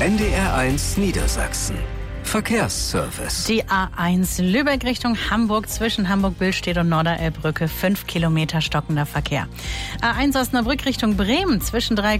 NDR1 Niedersachsen. Verkehrsservice. Die A1 Lübeck Richtung Hamburg zwischen Hamburg-Billstedt und Norderelbbrücke 5 Kilometer stockender Verkehr. A1 Osnabrück Richtung Bremen zwischen